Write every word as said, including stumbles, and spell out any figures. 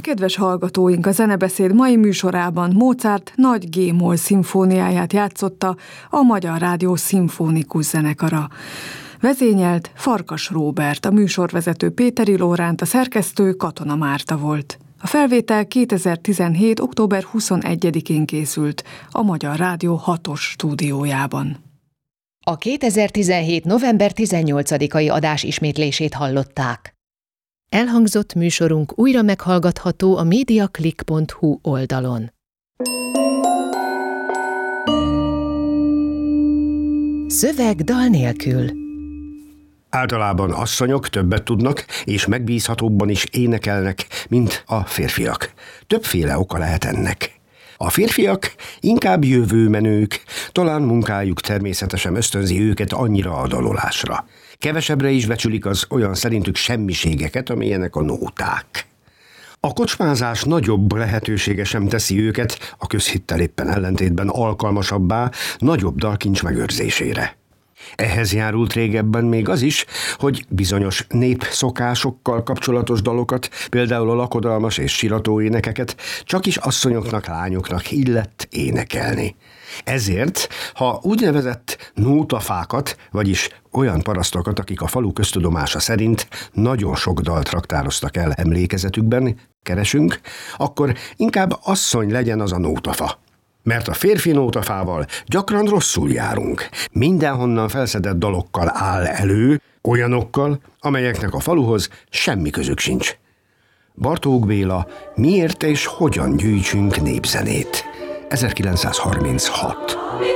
Kedves hallgatóink, a Zenebeszéd mai műsorában Mozart nagy G-moll szimfóniáját játszotta a Magyar Rádió szimfonikus zenekara. Vezényelt Farkas Róbert, a műsorvezető Péteri Lóránt, a szerkesztő Katona Márta volt. A felvétel kétezer-tizenhét. október huszonegyedikén készült a Magyar Rádió hatos stúdiójában. A kétezer-tizenhét. november tizennyolcadikai adás ismétlését hallották. Elhangzott műsorunk újra meghallgatható a mediaclick pont hu oldalon. Szöveg dal nélkül. Általában asszonyok többet tudnak, és megbízhatóbban is énekelnek, mint a férfiak. Többféle oka lehet ennek. A férfiak inkább jövőmenők, talán munkájuk természetesen ösztönzi őket annyira a dalolásra. Kevesebbre is becsülik az olyan szerintük semmiségeket, amilyenek a nóták. A kocsmázás nagyobb lehetősége sem teszi őket, a közhittel éppen ellentétben alkalmasabbá, nagyobb dalkincs megőrzésére. Ehhez járult régebben még az is, hogy bizonyos népszokásokkal kapcsolatos dalokat, például a lakodalmas és sirató énekeket csak is asszonyoknak, lányoknak illett énekelni. Ezért, ha úgynevezett nótafákat, vagyis olyan parasztokat, akik a falu köztudomása szerint nagyon sok dalt raktároztak el emlékezetükben, keresünk, akkor inkább asszony legyen az a nótafa. Mert a férfi nótafával gyakran rosszul járunk. Mindenhonnan felszedett dalokkal áll elő, olyanokkal, amelyeknek a faluhoz semmi közük sincs. Bartók Béla, Miért és hogyan gyűjtsünk népzenét? ezerkilencszázharminchat.